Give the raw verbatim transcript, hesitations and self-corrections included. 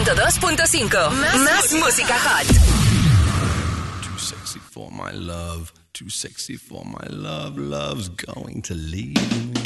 ciento dos punto cinco. Más, más música hot. Too sexy for my love. Too sexy for my love. Love's going to leave me.